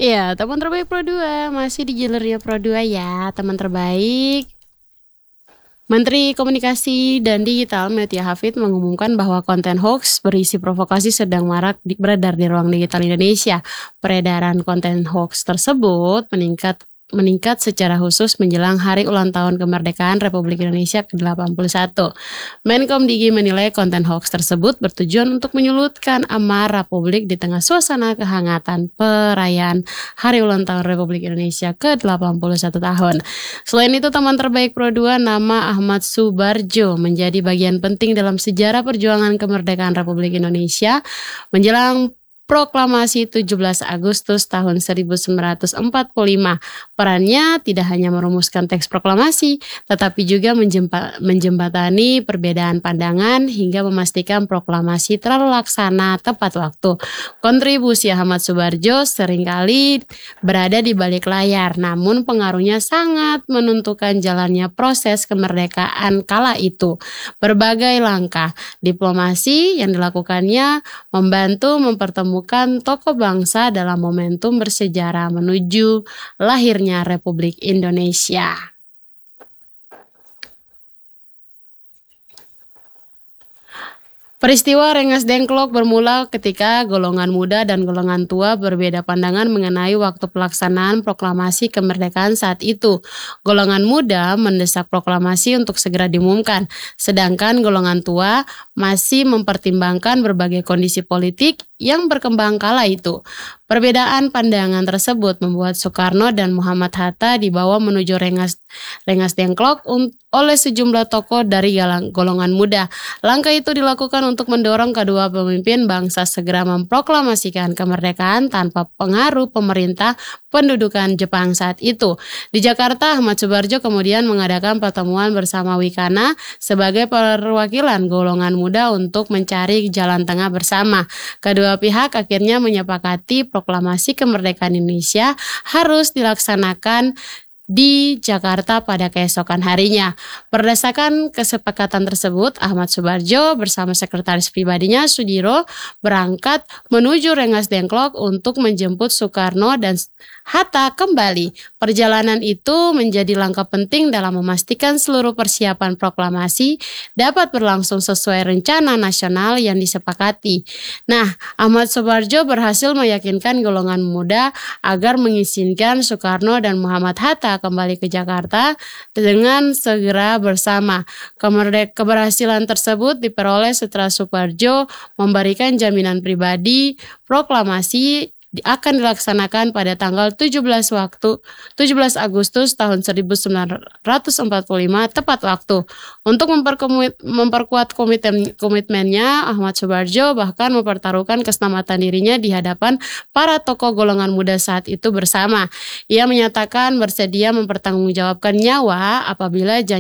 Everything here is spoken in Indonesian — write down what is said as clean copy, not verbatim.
Iya, teman terbaik Pro 2, masih di jalurnya Pro 2 ya, teman terbaik. Menteri Komunikasi dan Digital Metia Hafid mengumumkan bahwa konten hoax berisi provokasi sedang marak beredar di ruang digital Indonesia. Peredaran konten hoax tersebut meningkat secara khusus menjelang hari ulang tahun kemerdekaan Republik Indonesia ke-81. Menkom Digi menilai konten hoax tersebut bertujuan untuk menyulutkan amarah publik di tengah suasana kehangatan perayaan hari ulang tahun Republik Indonesia ke-81 tahun. Selain itu, teman terbaik Pro 2 nama Ahmad Subarjo menjadi bagian penting dalam sejarah perjuangan kemerdekaan Republik Indonesia menjelang Proklamasi 17 Agustus tahun 1945. Perannya tidak hanya merumuskan teks proklamasi, tetapi juga menjembatani perbedaan pandangan hingga memastikan proklamasi terlaksana tepat waktu. Kontribusi Ahmad Subarjo seringkali berada di balik layar, namun pengaruhnya sangat menentukan jalannya proses kemerdekaan kala itu. Berbagai langkah diplomasi yang dilakukannya membantu mempertemukan tokoh bangsa dalam momentum bersejarah menuju lahirnya Republik Indonesia. Peristiwa Rengas Dengklok bermula ketika golongan muda dan golongan tua berbeda pandangan mengenai waktu pelaksanaan proklamasi kemerdekaan saat itu. Golongan muda mendesak proklamasi untuk segera diumumkan, sedangkan golongan tua masih mempertimbangkan berbagai kondisi politik yang berkembang kala itu. Perbedaan pandangan tersebut membuat Soekarno dan Muhammad Hatta dibawa menuju Rengas Dengklok oleh sejumlah tokoh dari golongan muda. Langkah itu dilakukan untuk mendorong kedua pemimpin bangsa segera memproklamasikan kemerdekaan tanpa pengaruh pemerintah pendudukan Jepang saat itu. Di Jakarta, Ahmad Subarjo kemudian mengadakan pertemuan bersama Wikana sebagai perwakilan golongan muda untuk mencari jalan tengah bersama. Kedua pihak akhirnya menyepakati proklamasi kemerdekaan Indonesia harus dilaksanakan di Jakarta pada keesokan harinya. Berdasarkan kesepakatan tersebut, Ahmad Subarjo bersama sekretaris pribadinya Sudiro berangkat menuju Rengas Dengklok untuk menjemput Soekarno dan Hatta kembali. Perjalanan itu menjadi langkah penting dalam memastikan seluruh persiapan proklamasi dapat berlangsung sesuai rencana nasional yang disepakati. Nah, Ahmad Subarjo berhasil meyakinkan golongan muda agar mengizinkan Soekarno dan Muhammad Hatta kembali ke Jakarta dengan segera bersama. Keberhasilan tersebut diperoleh setelah Subarjo memberikan jaminan pribadi proklamasi akan dilaksanakan pada tanggal 17 Agustus tahun 1945 tepat waktu. Untuk memperkuat komitmennya, Ahmad Subarjo bahkan mempertaruhkan keselamatan dirinya di hadapan para tokoh golongan muda saat itu bersama. Ia menyatakan bersedia mempertanggungjawabkan nyawa apabila